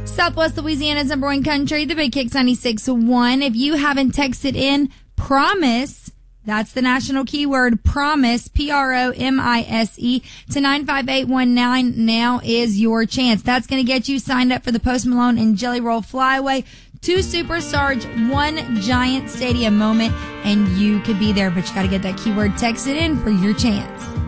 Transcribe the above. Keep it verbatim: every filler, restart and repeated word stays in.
Southwest Louisiana's number one country, the Big Kicks ninety-six point one. If you haven't texted in promise, that's the national keyword, promise, P R O M I S E, to nine five eight one nine. Now is your chance. That's going to get you signed up for the Post Malone and Jelly Roll Flyaway. Two superstars, one giant stadium moment, and you could be there, but you got to get that keyword texted in for your chance.